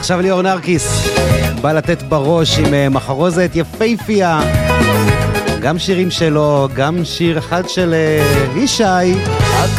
עכשיו ליאור נרקיס בא לתת בראש עם מחרוזת יפהפייה, גם שירים שלו, גם שיר אחד של ישי.